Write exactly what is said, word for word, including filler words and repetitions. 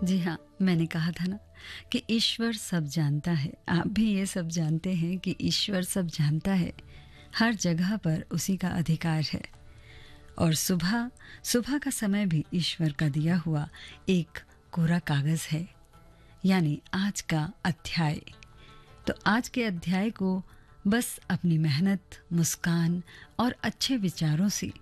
जी हाँ, मैंने कहा था ना कि ईश्वर सब जानता है। आप भी ये सब जानते हैं कि ईश्वर सब जानता है। हर जगह पर उसी का अधिकार है। और सुबह सुबह का समय भी ईश्वर का दिया हुआ एक कोरा कागज है, यानी आज का अध्याय। तो आज के अध्याय को बस अपनी मेहनत, मुस्कान और अच्छे विचारों से